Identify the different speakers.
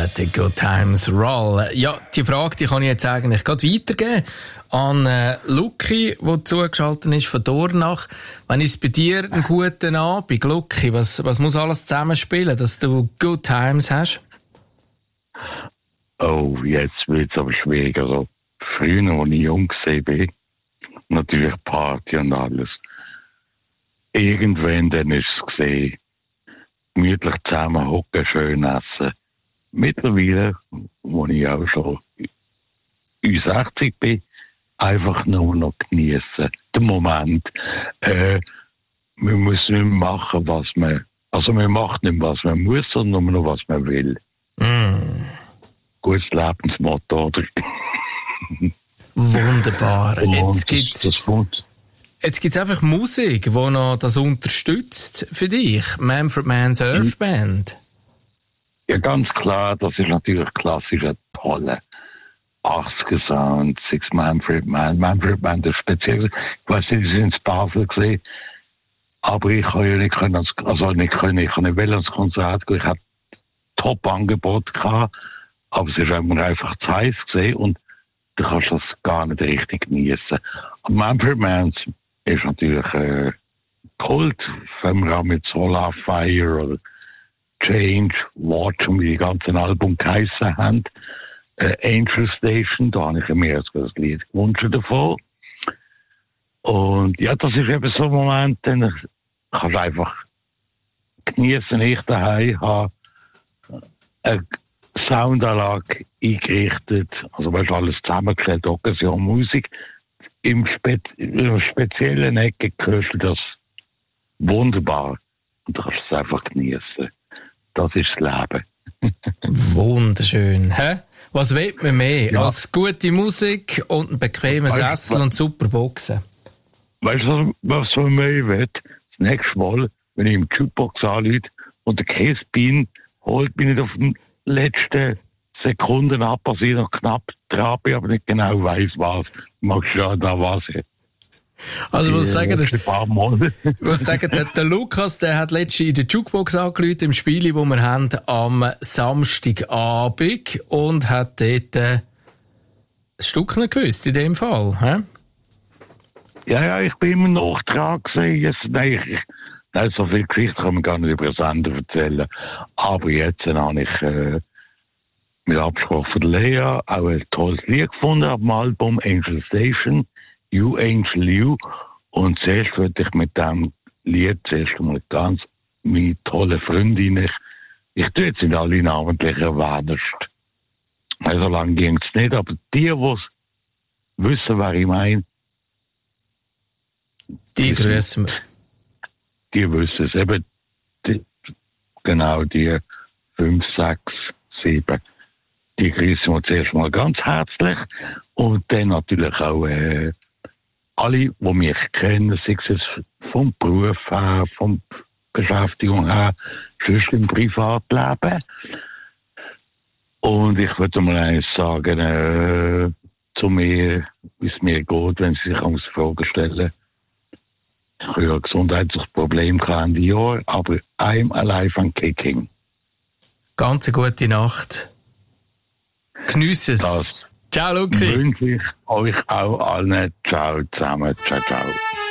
Speaker 1: Let the Good Times Roll. Ja, die Frage, die kann ich jetzt eigentlich gerade weitergeben an Luki, der zugeschaltet ist von Dornach. Wenn ist bei dir einen guten Abend, Luki, was muss alles zusammenspielen, dass du Good Times hast?
Speaker 2: Oh, jetzt wird es aber schwieriger. Also, früher, als ich jung war, natürlich Party und alles. Irgendwann dann ist es gesehen, gemütlich zusammen hocken, schön essen. Mittlerweile, wo ich auch schon 60 bin, einfach nur noch genießen. Den Moment. Wir müssen nicht machen, was man, also man macht nicht, was man muss, sondern nur noch, was man will. Gutes Lebensmotto, oder?
Speaker 1: Wunderbar. Jetzt gibt's einfach Musik, die noch das unterstützt für dich. Manfred Mann's Earth Band.
Speaker 2: Ja, ganz klar, das ist natürlich klassischer, toller 80er Sound, Six Manfred Mann. Manfred Mann, das speziell, ich weiss nicht, sie sind in Basel gesehen, aber ich kann ja nicht können, ich kann nicht ans Konzert gehen, ich hatte Top-Angebot gehabt, aber es ist einfach zu heiß gesehen und du kannst das gar nicht richtig genießen. Und Manfred Mann ist natürlich Kult, wenn wir auch mit Solar Fire oder Change, Watch und wie die ganzen Alben geheissen haben. Angel Station, da habe ich mir als das Lied gewünscht davon. Und ja, das ist eben so ein Moment, dann kannst du einfach genießen, ich daheim habe eine Soundanlage eingerichtet, also weißt du, alles zusammengestellt, Occasion Musik. Im speziellen Ecke hörst du das wunderbar und du kannst es einfach genießen. Das ist das Leben.
Speaker 1: Wunderschön. Hä? Was will man mehr als gute Musik und einen bequemen Sessel und super Boxen?
Speaker 2: Weißt du, was man mehr will? Das nächste Mal, wenn ich im Jukebox anrufe und der Käsebein holt mich nicht auf den letzten Sekunden ab, also ich noch knapp dran bin, aber nicht genau weiss, was. Magst du ja da was?
Speaker 1: Also, was sagen der Lukas, der hat letztens in der Jukebox angerufen, im Spiel, das wir haben, am Samstagabend, und hat dort ein Stück nicht gewusst, in dem Fall, hä?
Speaker 2: Ja, ich bin immer noch dran gewesen. Nein, so viel Geschichte kann man gar nicht über den Sender erzählen. Aber jetzt habe ich mit Absprache von Lea auch ein tolles Lied gefunden auf dem Album Angel Station. You Angel You. Und zuerst würde ich mit diesem Lied zuerst einmal ganz meine tolle Freundin, ich tue jetzt nicht alle namentlich erwähnen. So lange ging es nicht, aber die wissen, wer ich meine,
Speaker 1: die grüßen wir.
Speaker 2: Die wissen es eben, genau die 5, 6, 7. Die grüßen wir zuerst mal ganz herzlich und dann natürlich auch alle, die mich kennen, sei es vom Beruf her, von Beschäftigung her, sonst im Privatleben. Und ich würde mal eines sagen, zu mir, wie es mir geht, wenn Sie sich eine Frage stellen. Ich habe ja ein gesundheitliches Problem Ende Jahr, aber I'm alive and kicking.
Speaker 1: Ganz eine gute Nacht. Geniesse es.
Speaker 2: Das
Speaker 1: ciao, Luki.
Speaker 2: wünsche ich euch auch allen. Ciao zusammen. Ciao, ciao.